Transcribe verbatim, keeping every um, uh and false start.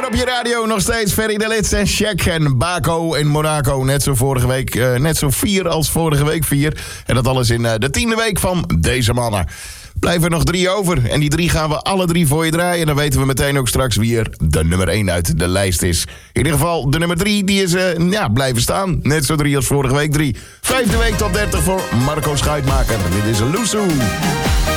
uur op je radio. Nog steeds Ferry de Lits en Shaq en Baco in Monaco. Net zo vorige week, uh, net zo vier als vorige week vier. En dat alles in uh, de tiende week van deze mannen. Blijven er nog drie over. En die drie gaan we alle drie voor je draaien. En dan weten we meteen ook straks wie er de nummer één uit de lijst is. In ieder geval, de nummer drie, die is uh, ja, blijven staan. Net zo drie als vorige week drie. Vijfde week tot dertig voor Marco Schuitmaker. Dit is Loesoe.